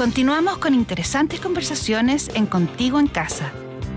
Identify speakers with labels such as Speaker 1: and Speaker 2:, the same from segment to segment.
Speaker 1: Continuamos con interesantes conversaciones en Contigo en Casa.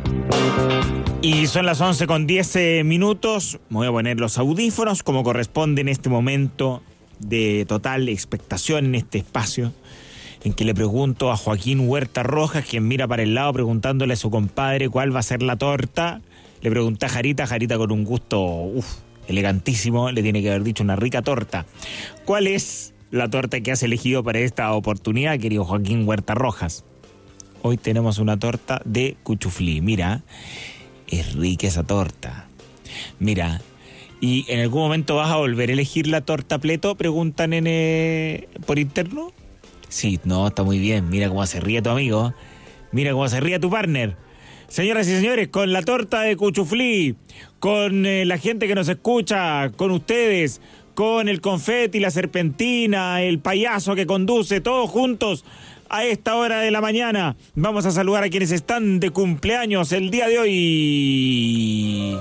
Speaker 2: Y son las 11:10 minutos. Me voy a poner los audífonos como corresponde en este momento de total expectación en este espacio en que le pregunto a Joaquín Huerta Rojas, quien mira para el lado preguntándole a su compadre cuál va a ser la torta. Le pregunté a Jarita con un gusto elegantísimo, le tiene que haber dicho una rica torta. ¿Cuál es la torta que has elegido para esta oportunidad, querido Joaquín Huerta Rojas? Hoy tenemos una torta de cuchuflí. Mira, es rica esa torta. Mira, ¿y en algún momento vas a volver a elegir la torta pleto? Preguntan por interno. Sí, no, está muy bien. Mira cómo se ríe tu amigo. Mira cómo se ríe tu partner. Señoras y señores, con la torta de cuchuflí, con la gente que nos escucha, con ustedes, con el confeti, la serpentina, el payaso que conduce, todos juntos a esta hora de la mañana. Vamos a saludar a quienes están de cumpleaños el día de hoy.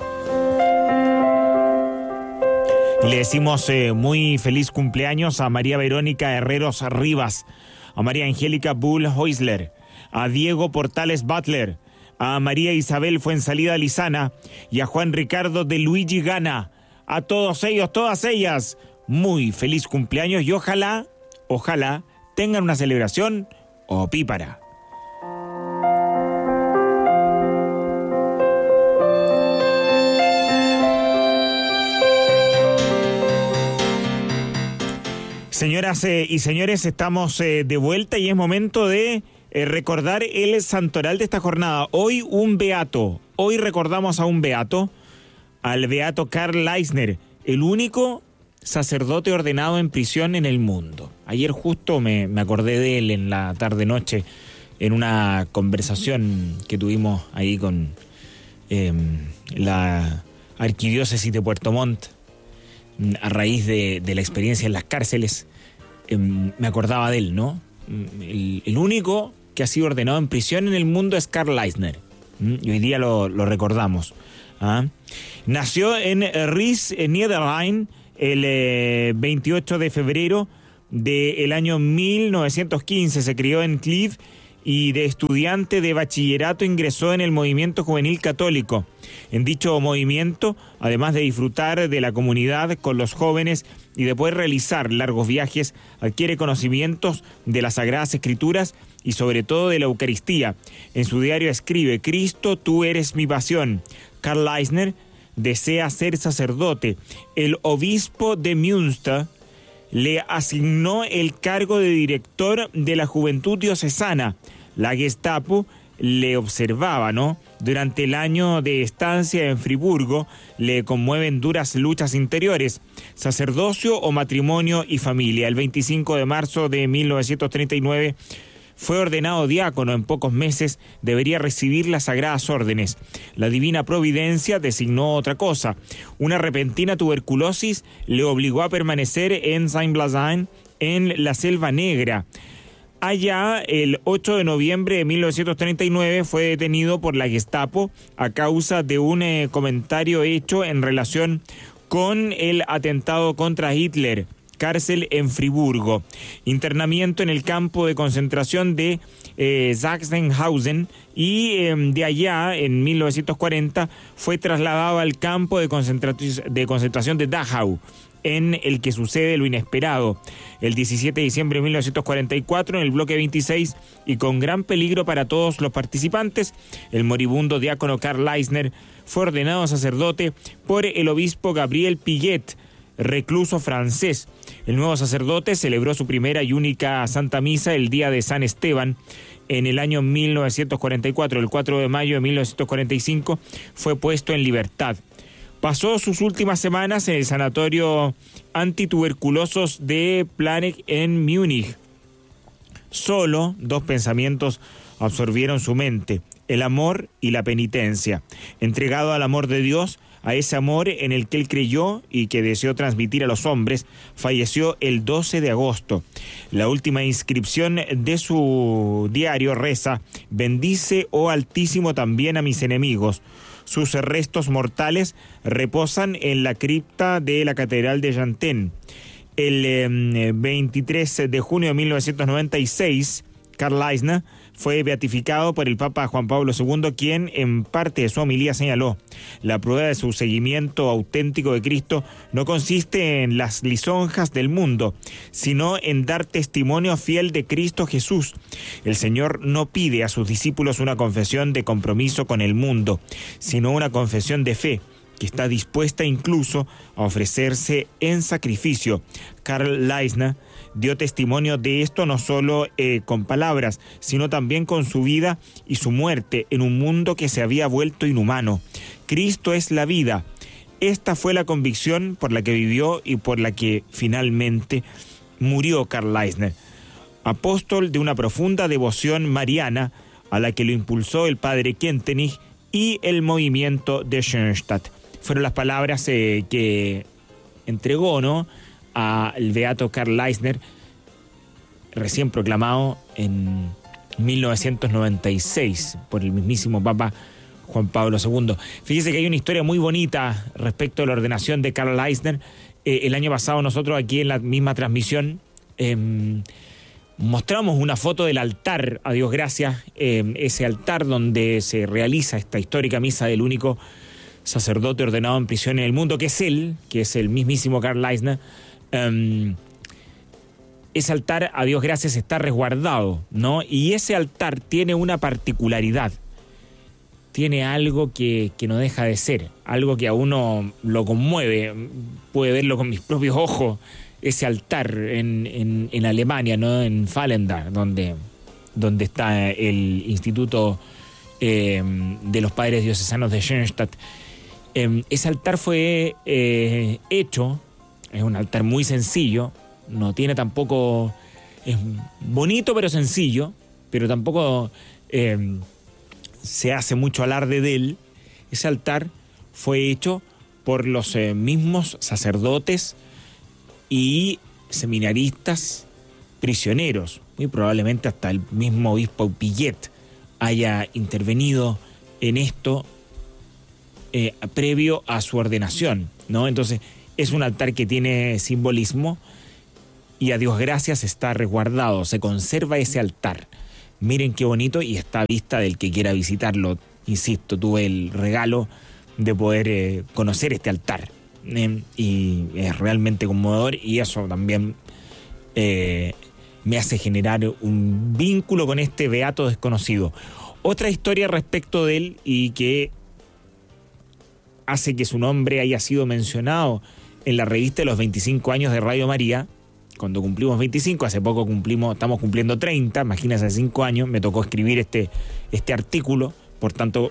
Speaker 2: Le decimos muy feliz cumpleaños a María Verónica Herreros Rivas, a María Angélica Bull Heusler, a Diego Portales Butler, a María Isabel Fuensalida Lizana y a Juan Ricardo de Luigi Gana. A todos ellos, todas ellas, muy feliz cumpleaños y ojalá tengan una celebración opípara. Señoras y señores, estamos de vuelta y es momento de recordar el santoral de esta jornada. Hoy un beato, hoy recordamos a un beato, al beato Karl Leisner, el único sacerdote ordenado en prisión en el mundo. Ayer justo me acordé de él en la tarde-noche en una conversación que tuvimos ahí con la arquidiócesis de Puerto Montt a raíz de la experiencia en las cárceles. Me acordaba de él, ¿no? El único que ha sido ordenado en prisión en el mundo es Karl Leisner. Y hoy día lo recordamos. Nació en Ries, Niederrhein, el 28 de febrero del año 1915. Se crió en Cleve y de estudiante de bachillerato ingresó en el movimiento juvenil católico. En dicho movimiento, además de disfrutar de la comunidad con los jóvenes y de poder realizar largos viajes, adquiere conocimientos de las Sagradas Escrituras y sobre todo de la Eucaristía. En su diario escribe: Cristo, tú eres mi pasión. Karl Leisner desea ser sacerdote. El obispo de Münster le asignó el cargo de director de la Juventud Diocesana. La Gestapo le observaba, ¿no? Durante el año de estancia en Friburgo le conmueven duras luchas interiores. Sacerdocio o matrimonio y familia. El 25 de marzo de 1939 fue ordenado diácono. En pocos meses debería recibir las sagradas órdenes. La divina providencia designó otra cosa. Una repentina tuberculosis le obligó a permanecer en Saint-Blaise, en la Selva Negra. Allá, el 8 de noviembre de 1939, fue detenido por la Gestapo a causa de un comentario hecho en relación con el atentado contra Hitler. Cárcel en Friburgo. Internamiento en el campo de concentración de Sachsenhausen y de allá, en 1940, fue trasladado al campo de concentración de Dachau, en el que sucede lo inesperado. El 17 de diciembre de 1944, en el bloque 26, y con gran peligro para todos los participantes, el moribundo diácono Karl Leisner fue ordenado sacerdote por el obispo Gabriel Piguet, recluso francés. El nuevo sacerdote celebró su primera y única Santa Misa el día de San Esteban en el año 1944. El 4 de mayo de 1945 fue puesto en libertad. Pasó sus últimas semanas en el sanatorio antituberculosos de Planegg en Múnich. Solo dos pensamientos absorbieron su mente: el amor y la penitencia. Entregado al amor de Dios, a ese amor en el que él creyó y que deseó transmitir a los hombres, falleció el 12 de agosto. La última inscripción de su diario reza: bendice, oh Altísimo, también a mis enemigos. Sus restos mortales reposan en la cripta de la Catedral de Janten. El 23 de junio de 1996, Karl Eisner, fue beatificado por el Papa Juan Pablo II, quien en parte de su homilía señaló: la prueba de su seguimiento auténtico de Cristo no consiste en las lisonjas del mundo, sino en dar testimonio fiel de Cristo Jesús. El Señor no pide a sus discípulos una confesión de compromiso con el mundo, sino una confesión de fe, que está dispuesta incluso a ofrecerse en sacrificio. Karl Eisner dio testimonio de esto no solo con palabras, sino también con su vida y su muerte en un mundo que se había vuelto inhumano. Cristo es la vida. Esta fue la convicción por la que vivió y por la que finalmente murió Karl Eisner, apóstol de una profunda devoción mariana a la que lo impulsó el padre Kentenich y el movimiento de Schoenstatt. Fueron las palabras que entregó, ¿no?, al beato Karl Eisner, recién proclamado en 1996 por el mismísimo Papa Juan Pablo II. Fíjese que hay una historia muy bonita respecto a la ordenación de Karl Eisner. El año pasado nosotros aquí en la misma transmisión mostramos una foto del altar, a Dios gracias, ese altar donde se realiza esta histórica misa del único sacerdote ordenado en prisión en el mundo, que es él, que es el mismísimo Karl Eisner. Ese altar, a Dios gracias, está resguardado, ¿no? Y ese altar tiene una particularidad, tiene algo que no deja de ser, algo que a uno lo conmueve. Puede verlo con mis propios ojos, ese altar en Alemania, ¿no?, en Vallendar, donde está el Instituto de los Padres Diocesanos de Schoenstatt. Ese altar fue hecho, es un altar muy sencillo, no tiene tampoco, es bonito pero sencillo, pero tampoco se hace mucho alarde de él. Ese altar fue hecho por los mismos sacerdotes y seminaristas prisioneros. Muy probablemente hasta el mismo obispo Pillet haya intervenido en esto previo a su ordenación, ¿no? Entonces es un altar que tiene simbolismo y a Dios gracias está resguardado, se conserva ese altar. Miren qué bonito, y está a vista del que quiera visitarlo. Insisto, tuve el regalo de poder conocer este altar, y es realmente conmovedor, y eso también me hace generar un vínculo con este beato desconocido. Otra historia respecto de él, y que hace que su nombre haya sido mencionado en la revista de los 25 años de Radio María, cuando cumplimos 25, hace poco estamos cumpliendo 30, imagínense, hace 5 años me tocó escribir este artículo, por tanto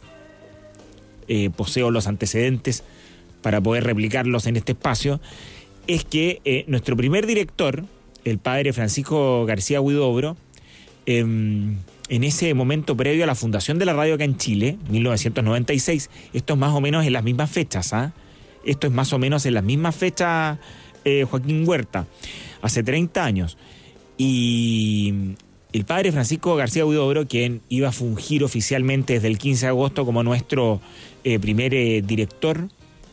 Speaker 2: poseo los antecedentes para poder replicarlos en este espacio. Es que nuestro primer director, el padre Francisco García Huidobro, en ese momento previo a la fundación de la radio acá en Chile, 1996, esto es más o menos en las mismas fechas, esto es más o menos en las mismas fechas, Joaquín Huerta, hace 30 años. Y el padre Francisco García Huidobro, quien iba a fungir oficialmente desde el 15 de agosto como nuestro primer director,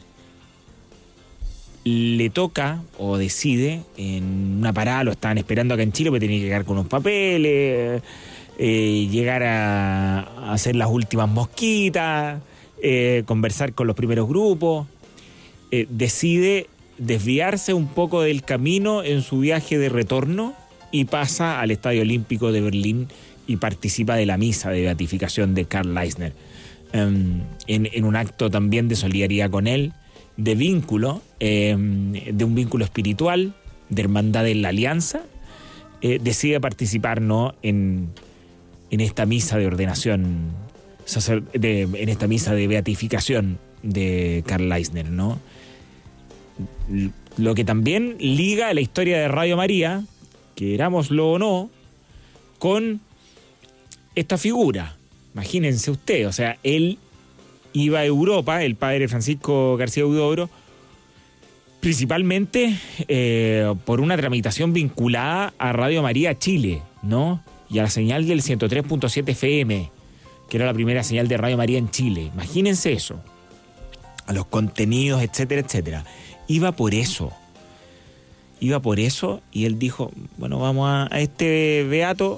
Speaker 2: le toca o decide en una parada, lo estaban esperando acá en Chile porque tenía que llegar con unos papeles, llegar a hacer las últimas mosquitas, conversar con los primeros grupos. Decide desviarse un poco del camino en su viaje de retorno y pasa al Estadio Olímpico de Berlín y participa de la misa de beatificación de Karl Eisner, en un acto también de solidaridad con él, de vínculo, de un vínculo espiritual, de hermandad en la alianza. Decide participar, ¿no?, en esta misa de ordenación, en esta misa de beatificación de Karl Eisner, ¿no? Lo que también liga a la historia de Radio María, querámoslo o no, con esta figura. Imagínense usted, o sea, él iba a Europa, el padre Francisco García Huidobro, principalmente por una tramitación vinculada a Radio María Chile, ¿no?, y a la señal del 103.7 FM, que era la primera señal de Radio María en Chile. Imagínense eso, a los contenidos, etcétera, etcétera. Iba por eso, y él dijo, bueno, vamos a este beato,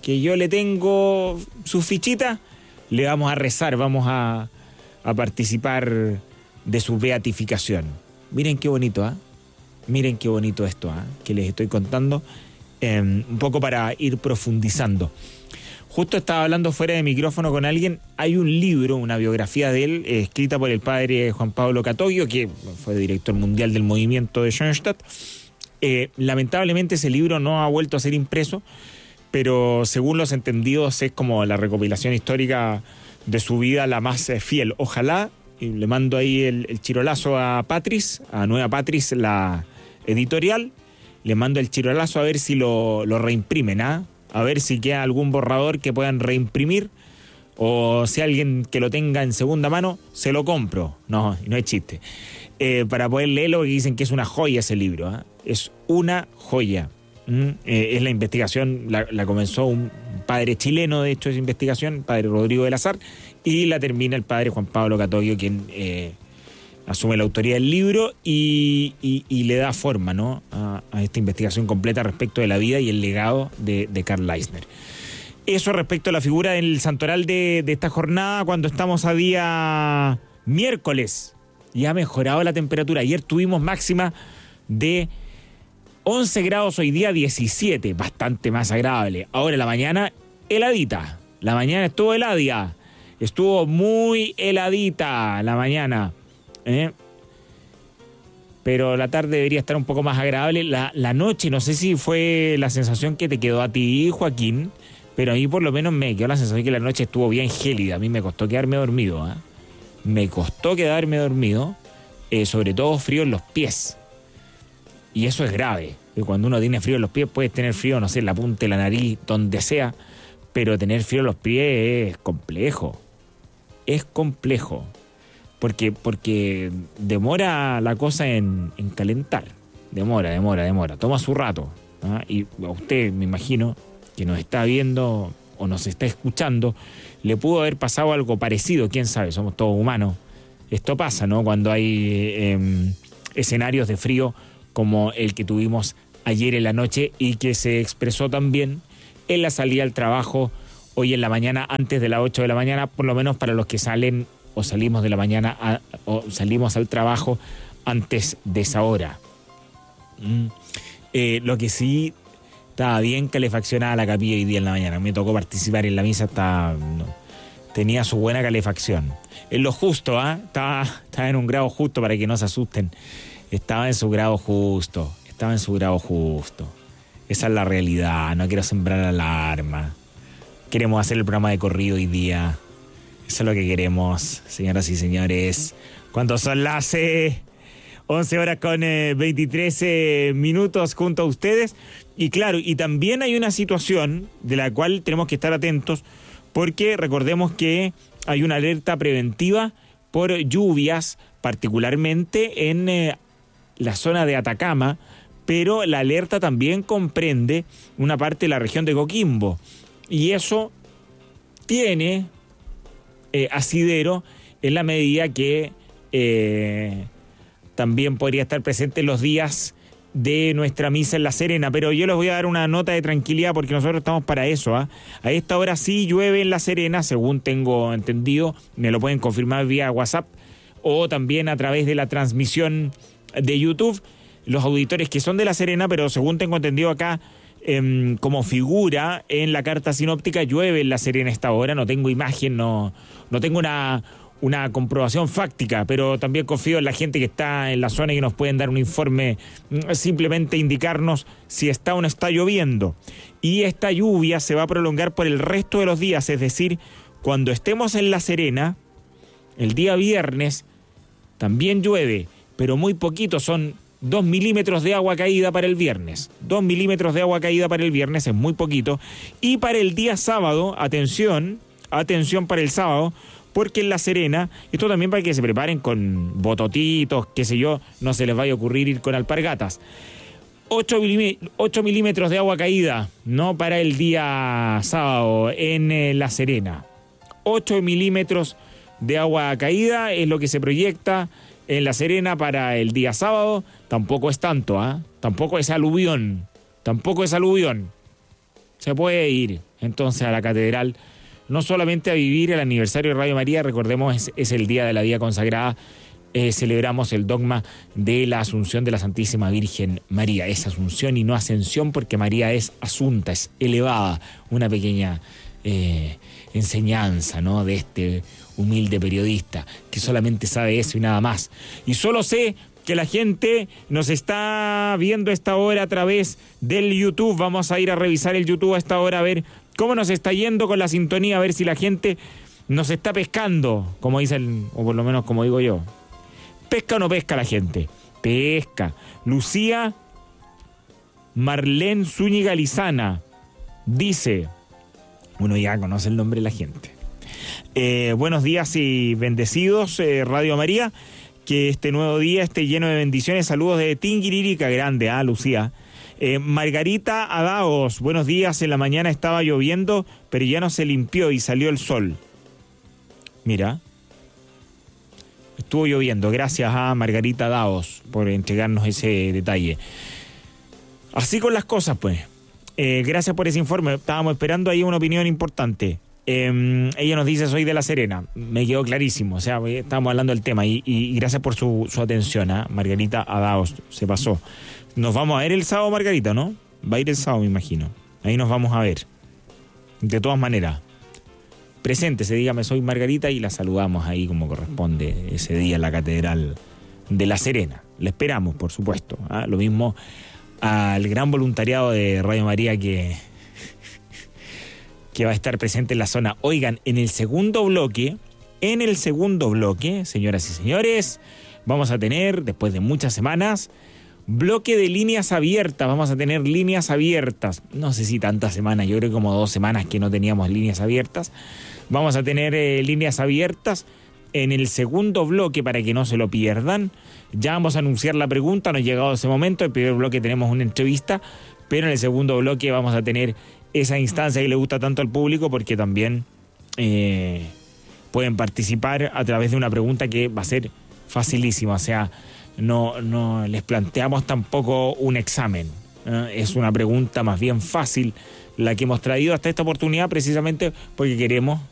Speaker 2: que yo le tengo sus fichitas, le vamos a rezar, vamos a participar de su beatificación. Miren qué bonito, ¿ah? Miren qué bonito esto, ¿ah? Que les estoy contando, un poco para ir profundizando. Justo estaba hablando fuera de micrófono con alguien. Hay un libro, una biografía de él, escrita por el padre Juan Pablo Catoglio, que fue director mundial del movimiento de Schoenstatt. Lamentablemente ese libro no ha vuelto a ser impreso, pero según los entendidos es como la recopilación histórica de su vida la más fiel. Ojalá, y le mando ahí el chirolazo a Patris, a Nueva Patris, la editorial, le mando el chirolazo a ver si lo reimprimen, ¿ah? A ver si queda algún borrador que puedan reimprimir, o si alguien que lo tenga en segunda mano, se lo compro. No es chiste. Para poder leerlo, porque dicen que es una joya ese libro, ¿eh? Es una joya. Es la investigación, la comenzó un padre chileno, de hecho, esa investigación, padre Rodrigo del Azar, y la termina el padre Juan Pablo Catoglio, quien asume la autoría del libro y le da forma, ¿no?, a esta investigación completa respecto de la vida y el legado de Karl Eisner. Eso respecto a la figura del santoral de esta jornada, cuando estamos a día miércoles. Ya ha mejorado la temperatura. Ayer tuvimos máxima de 11 grados, hoy día 17, bastante más agradable. Ahora la mañana, heladita. La mañana estuvo heladita. Estuvo muy heladita la mañana. Pero la tarde debería estar un poco más agradable. La noche, no sé si fue la sensación que te quedó a ti, Joaquín, pero a mí por lo menos me quedó la sensación de que la noche estuvo bien gélida. A mí me costó quedarme dormido, ¿eh? Me costó quedarme dormido, sobre todo frío en los pies. Y eso es grave. Cuando uno tiene frío en los pies, puedes tener frío, no sé, en la punta de la nariz, donde sea, pero tener frío en los pies es complejo. Es complejo. Porque demora la cosa en calentar. Demora. Toma su rato, ¿no? Y a usted, me imagino, que nos está viendo o nos está escuchando, le pudo haber pasado algo parecido, quién sabe, somos todos humanos. Esto pasa, ¿no?, cuando hay escenarios de frío como el que tuvimos ayer en la noche y que se expresó también en la salida al trabajo hoy en la mañana, antes de las 8 de la mañana, por lo menos para los que salen o salimos de la mañana o salimos al trabajo antes de esa hora. Lo que sí, estaba bien calefaccionada la capilla hoy día en la mañana. Me tocó participar en la misa, tenía su buena calefacción. En lo justo, estaba en un grado justo, para que no se asusten. Estaba en su grado justo. Esa es la realidad, no quiero sembrar alarma. Queremos hacer el programa de corrido hoy día. Eso es lo que queremos, señoras y señores. Cuando son las 11 horas con 23 minutos junto a ustedes. Y claro, y también hay una situación de la cual tenemos que estar atentos, porque recordemos que hay una alerta preventiva por lluvias, particularmente en la zona de Atacama, pero la alerta también comprende una parte de la región de Coquimbo. Y eso tiene asidero en la medida que también podría estar presente en los días de nuestra misa en La Serena. Pero yo les voy a dar una nota de tranquilidad, porque nosotros estamos para eso, A esta hora sí llueve en La Serena, según tengo entendido. Me lo pueden confirmar vía WhatsApp o también a través de la transmisión de YouTube, los auditores que son de La Serena, pero según tengo entendido acá, como figura en la carta sinóptica, llueve en La Serena a esta hora. No tengo imagen, no tengo una comprobación fáctica, pero también confío en la gente que está en la zona y que nos pueden dar un informe, simplemente indicarnos si está o no está lloviendo. Y esta lluvia se va a prolongar por el resto de los días, es decir, cuando estemos en La Serena, el día viernes, también llueve, pero muy poquito, son 2 milímetros de agua caída para el viernes. 2 milímetros de agua caída para el viernes es muy poquito. Y para el día sábado, atención para el sábado, porque en La Serena, esto también para que se preparen con bototitos, qué sé yo, no se les vaya a ocurrir ir con alpargatas. 8 milímetros de agua caída, no para el día sábado en La Serena. 8 milímetros de agua caída es lo que se proyecta en La Serena para el día sábado. Tampoco es tanto, tampoco es aluvión. se puede ir entonces a la catedral, no solamente a vivir el aniversario de Radio María, recordemos, es el día de la vida consagrada, celebramos el dogma de la Asunción de la Santísima Virgen María. Es Asunción y no Ascensión, porque María es asunta, es elevada. Una pequeña enseñanza, ¿no?, de este humilde periodista que solamente sabe eso y nada más. Y solo sé que la gente nos está viendo a esta hora a través del YouTube. Vamos a ir a revisar el YouTube a esta hora a ver cómo nos está yendo con la sintonía, a ver si la gente nos está pescando, como dicen, o por lo menos como digo yo. ¿Pesca o no pesca la gente? Pesca. Lucía Marlene Zúñiga Lizana dice, uno ya conoce el nombre de la gente. Buenos días y bendecidos, Radio María. Que este nuevo día esté lleno de bendiciones. Saludos de Tinguiririca, grande, Lucía. Margarita Adaos, buenos días. En la mañana estaba lloviendo, pero ya no se limpió y salió el sol. Mira, estuvo lloviendo. Gracias a Margarita Adaos por entregarnos ese detalle. Así con las cosas, pues. Gracias por ese informe. Estábamos esperando ahí una opinión importante. Ella nos dice, soy de La Serena. Me quedó clarísimo, o sea, estábamos hablando del tema y gracias por su atención, Margarita Adaos, se pasó. Nos vamos a ver el sábado, Margarita, ¿no? Va a ir el sábado, me imagino. Ahí nos vamos a ver. De todas maneras, preséntese, dígame, soy Margarita, y la saludamos ahí como corresponde ese día en la Catedral de La Serena. La esperamos, por supuesto. Lo mismo al gran voluntariado de Radio María que va a estar presente en la zona. Oigan, en el segundo bloque, señoras y señores, vamos a tener, después de muchas semanas, bloque de líneas abiertas. Vamos a tener líneas abiertas. No sé si tantas semanas, yo creo que como 2 semanas que no teníamos líneas abiertas. Vamos a tener líneas abiertas en el segundo bloque para que no se lo pierdan. Ya vamos a anunciar la pregunta, no ha llegado ese momento. En el primer bloque tenemos una entrevista, pero en el segundo bloque vamos a tener esa instancia que le gusta tanto al público, porque también pueden participar a través de una pregunta que va a ser facilísima. O sea, no les planteamos tampoco un examen, es una pregunta más bien fácil la que hemos traído hasta esta oportunidad, precisamente porque queremos